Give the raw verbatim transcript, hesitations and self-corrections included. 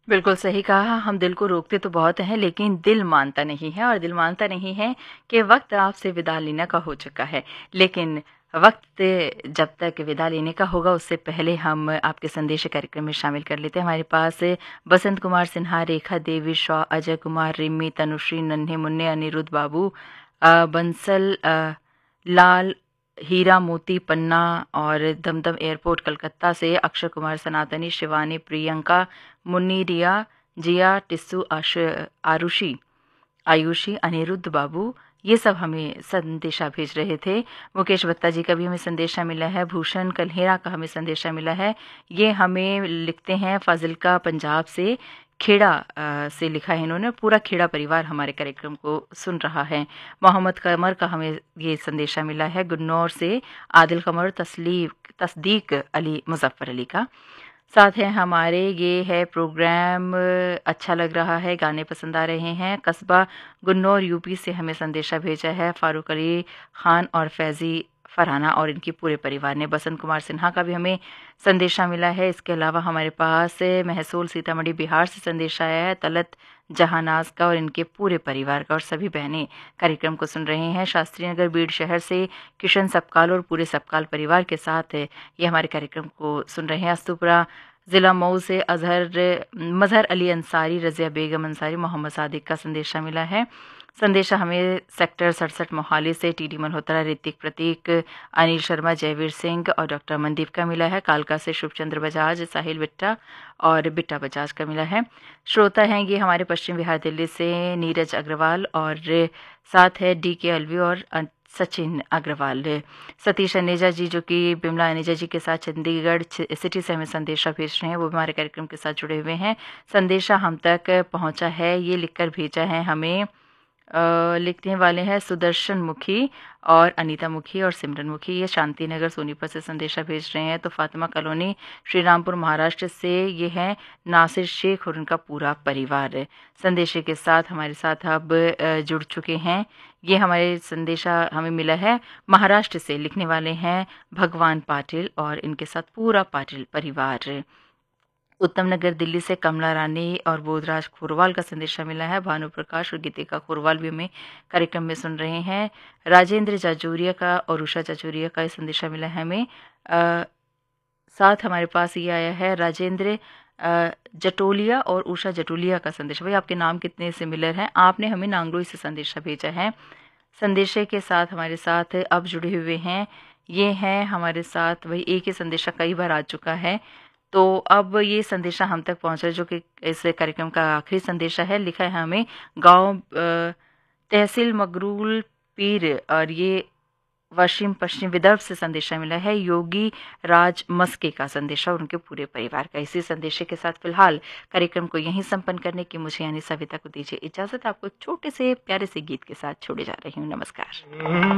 बिल्कुल सही कहा। हम दिल को रोकते तो बहुत हैं, लेकिन दिल मानता नहीं है, और दिल मानता नहीं है कि वक्त आपसे विदा लेने का हो चुका है। लेकिन वक्त जब तक विदा लेने का होगा, उससे पहले हम आपके संदेश कार्यक्रम में शामिल कर लेते हैं। हमारे पास बसंत कुमार सिन्हा, रेखा देवी, शॉ, अजय कुमार, रिमी, तनुश्री, नन्हे मुन्ने, अनिरुद्ध बाबू, अ, बंसल, अ, लाल, हीरा मोती, पन्ना और दमदम एयरपोर्ट कलकत्ता से अक्षय कुमार, सनातनी, शिवानी, प्रियंका, मुन्नी, रिया, जिया, टिस्सू, आश आरुषि, आयुषी, अनिरुद्ध बाबू, ये सब हमें संदेशा भेज रहे थे। मुकेश बत्ता जी का भी हमें संदेशा मिला है। भूषण कल्हेरा का हमें संदेशा मिला है। ये हमें लिखते हैं फाजिल्का पंजाब से, खेड़ा अ, से लिखा है इन्होंने। पूरा खेड़ा परिवार हमारे कार्यक्रम को सुन रहा है। मोहम्मद कमर का हमें ये संदेशा मिला है गुन्नौर से। आदिल कमर, तस्लीफ तस्दीक अली, मुजफ्फर अली का साथ है हमारे। ये है प्रोग्राम अच्छा लग रहा है, गाने पसंद आ रहे हैं। कस्बा गुन्नौर यूपी से हमें संदेशा भेजा है फारूक अली खान और फैज़ी फरहाना और इनके पूरे परिवार ने। बसंत कुमार सिन्हा का भी हमें संदेशा मिला है। इसके अलावा हमारे पास महसूल सीतामढ़ी बिहार से संदेशा आया है तलत जहानाज का और इनके पूरे परिवार का, और सभी बहनें कार्यक्रम को सुन रहे हैं। शास्त्री नगर बीड़ शहर से किशन सबकाल और पूरे सबकाल परिवार के साथ ये हमारे कार्यक्रम को सुन रहे हैं। अस्तुपुरा ज़िला मऊ से अजहर मजहर अली अंसारी, रज़िया बेगम अंसारी, मोहम्मद सादिक का संदेशा मिला है। संदेशा हमें सेक्टर सड़सठ मोहाली से टीडी मल्होत्रा, ऋतिक, प्रतीक, अनिल शर्मा, जयवीर सिंह और डॉक्टर मनदीप का मिला है। कालका से शुभचंद्र बजाज, साहिल बिट्टा और बिट्टा बजाज का मिला है। श्रोता हैं ये हमारे पश्चिम बिहार दिल्ली से नीरज अग्रवाल, और साथ है डी के अलवी और सचिन अग्रवाल। सतीश अनेजा जी जो कि बिमला अनेजा जी के साथ चंडीगढ़ सिटी से हमें संदेशा भेज रहे हैं, वो हमारे कार्यक्रम के साथ जुड़े हुए हैं। संदेशा हम तक पहुंचा है, ये लिखकर भेजा है हमें। अ, लिखने वाले हैं सुदर्शन मुखी और अनीता मुखी और सिमरन मुखी। ये शांति नगर सोनीपत से संदेशा भेज रहे हैं। तो फातिमा कॉलोनी श्रीरामपुर महाराष्ट्र से ये हैं नासिर शेख और उनका पूरा परिवार संदेशे के साथ हमारे साथ अब जुड़ चुके हैं। ये हमारे संदेशा हमें मिला है महाराष्ट्र से। लिखने वाले हैं भगवान पाटिल और इनके साथ पूरा पाटिल परिवार। उत्तम नगर दिल्ली से कमला रानी और बोधराज खोरवाल का संदेशा मिला है। भानु प्रकाश और गीतिका खोरवाल भी हमें कार्यक्रम में सुन रहे हैं। राजेंद्र जाजूरिया का और उषा जाजूरिया का संदेशा मिला है हमें। आ, साथ हमारे पास ये आया है राजेंद्र जटोलिया और उषा जटोलिया का संदेश। भाई आपके नाम कितने सिमिलर हैं। आपने हमें नांगलोई से संदेशा भेजा है। संदेशे के साथ हमारे साथ अब जुड़े हुए हैं ये हैं हमारे साथ, वही एक ही संदेशा कई बार आ चुका है, तो अब ये संदेशा हम तक पहुंचा जो कि इस कार्यक्रम का आखिरी संदेशा है। लिखा है हमें गांव तहसील मगरूल पीर, और ये पश्चिम पश्चिम विदर्भ से संदेशा मिला है। योगी राज मस्के का संदेशा और उनके पूरे परिवार का। इसी संदेशे के साथ फिलहाल कार्यक्रम को यहीं संपन्न करने की मुझे यानी सविता को दीजिए इजाजत। आपको एक छोटे से प्यारे से गीत के साथ छोड़े जा रही हूँ। नमस्कार।